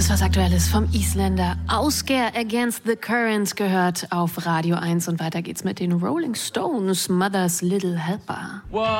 Das was Aktuelles vom Isländer Ásgeir Against the Current gehört auf Radio 1 und weiter geht's mit den Rolling Stones, Mother's Little Helper.